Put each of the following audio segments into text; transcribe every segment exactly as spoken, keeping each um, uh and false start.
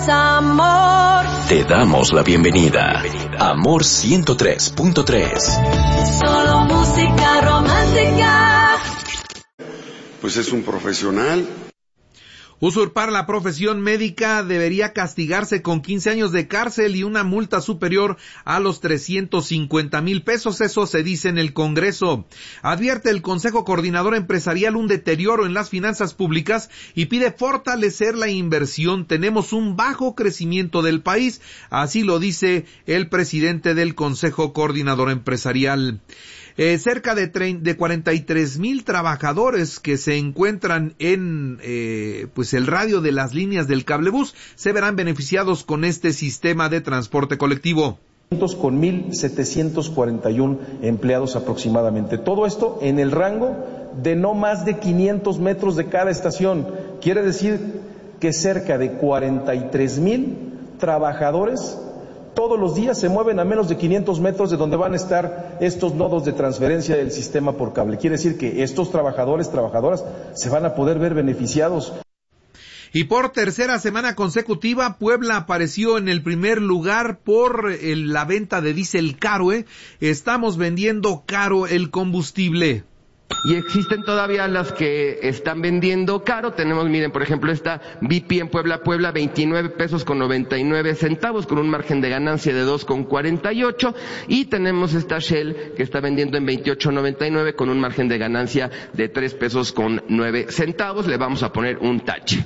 Amor. Te damos la bienvenida. Amor ciento tres punto tres. Solo música romántica. Pues es un profesional. Usurpar la profesión médica debería castigarse con quince años de cárcel y una multa superior a los trescientos cincuenta mil pesos, eso se dice en el Congreso. Advierte el Consejo Coordinador Empresarial un deterioro en las finanzas públicas y pide fortalecer la inversión. Tenemos un bajo crecimiento del país, así lo dice el presidente del Consejo Coordinador Empresarial. Eh, cerca de, de cuarenta y tres mil trabajadores que se encuentran en eh, pues el radio de las líneas del cablebús se verán beneficiados con este sistema de transporte colectivo. Con mil setecientos cuarenta y uno empleados aproximadamente. Todo esto en el rango de no más de quinientos metros de cada estación. Quiere decir que cerca de cuarenta y tres mil trabajadores todos los días se mueven a menos de quinientos metros de donde van a estar estos nodos de transferencia del sistema por cable. Quiere decir que estos trabajadores, trabajadoras, se van a poder ver beneficiados. Y por tercera semana consecutiva, Puebla apareció en el primer lugar por el, la venta de diésel caro, ¿eh? Estamos vendiendo caro el combustible. Y existen todavía las que están vendiendo caro. Tenemos, miren, por ejemplo, esta B P en Puebla, Puebla, veintinueve pesos con noventa y nueve centavos, con un margen de ganancia de dos con cuarenta y ocho. Y tenemos esta Shell que está vendiendo en veintiocho noventa y nueve con un margen de ganancia de tres pesos con nueve centavos. Le vamos a poner un tache.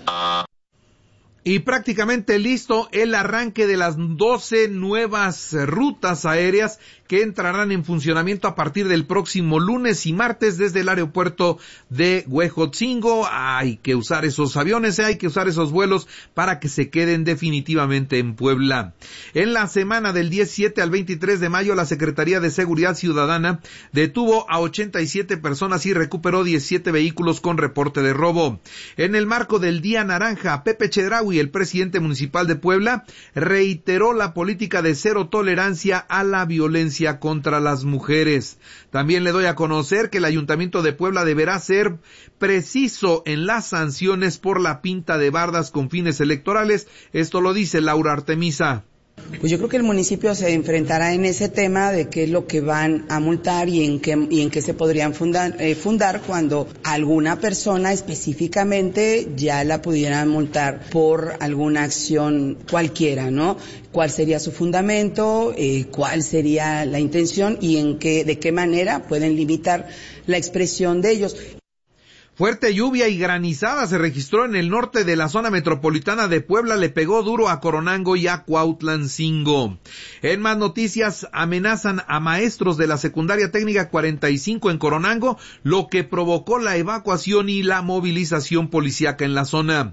Y prácticamente listo el arranque de las doce nuevas rutas aéreas que entrarán en funcionamiento a partir del próximo lunes y martes desde el aeropuerto de Huejotzingo. Hay que usar esos aviones, hay que usar esos vuelos para que se queden definitivamente en Puebla. En la semana del diecisiete al veintitrés de mayo, la Secretaría de Seguridad Ciudadana detuvo a ochenta y siete personas y recuperó diecisiete vehículos con reporte de robo. En el marco del Día Naranja, Pepe Chedraui, el presidente municipal de Puebla, reiteró la política de cero tolerancia a la violencia contra las mujeres. También le doy a conocer que el Ayuntamiento de Puebla deberá ser preciso en las sanciones por la pinta de bardas con fines electorales. Esto lo dice Laura Artemisa. Pues yo creo que el municipio se enfrentará en ese tema de qué es lo que van a multar y en qué y en qué se podrían fundar, eh, fundar cuando alguna persona específicamente ya la pudieran multar por alguna acción cualquiera, ¿no? ¿Cuál sería su fundamento? Eh, ¿Cuál sería la intención? Y en qué, de qué manera pueden limitar la expresión de ellos. Fuerte lluvia y granizada se registró en el norte de la zona metropolitana de Puebla, le pegó duro a Coronango y a Cuautlancingo. En más noticias, amenazan a maestros de la secundaria técnica cuarenta y cinco en Coronango, lo que provocó la evacuación y la movilización policíaca en la zona.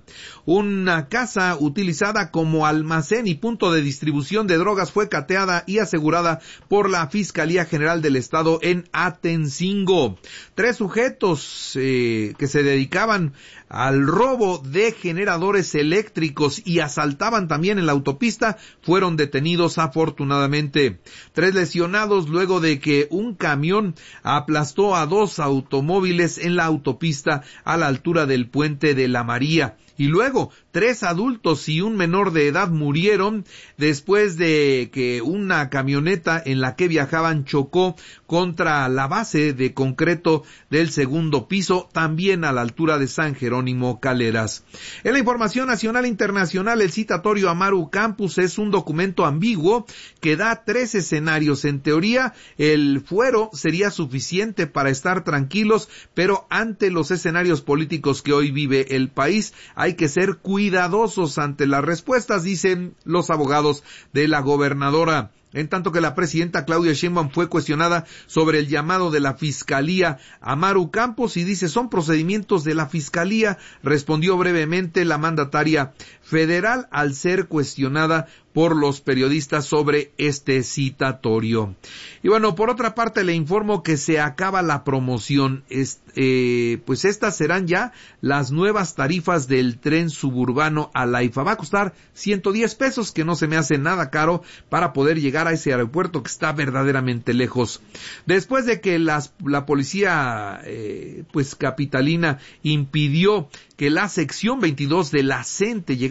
Una casa utilizada como almacén y punto de distribución de drogas fue cateada y asegurada por la Fiscalía General del Estado en Atencingo. Tres sujetos eh, que se dedicaban al robo de generadores eléctricos y asaltaban también en la autopista fueron detenidos afortunadamente. Tres lesionados luego de que un camión aplastó a dos automóviles en la autopista a la altura del puente de la María. Y luego, tres adultos y un menor de edad murieron después de que una camioneta en la que viajaban chocó contra la base de concreto del segundo piso, también a la altura de San Jerónimo Caleras. En la información nacional e internacional, el citatorio Amaru Campus es un documento ambiguo que da tres escenarios. En teoría, el fuero sería suficiente para estar tranquilos, pero ante los escenarios políticos que hoy vive el país, hay que ser cuidadosos ante las respuestas, dicen los abogados de la gobernadora. En tanto que la presidenta Claudia Sheinbaum fue cuestionada sobre el llamado de la Fiscalía a Amaru Campos y dice son procedimientos de la Fiscalía, respondió brevemente la mandataria federal al ser cuestionada por los periodistas sobre este citatorio. Y bueno, por otra parte le informo que se acaba la promoción, es, eh, pues estas serán ya las nuevas tarifas del tren suburbano a la I F A. Va a costar ciento diez pesos, que no se me hace nada caro para poder llegar a ese aeropuerto que está verdaderamente lejos. Después de que las, la policía eh, pues capitalina impidió que la sección veintidós de la CENTE llegara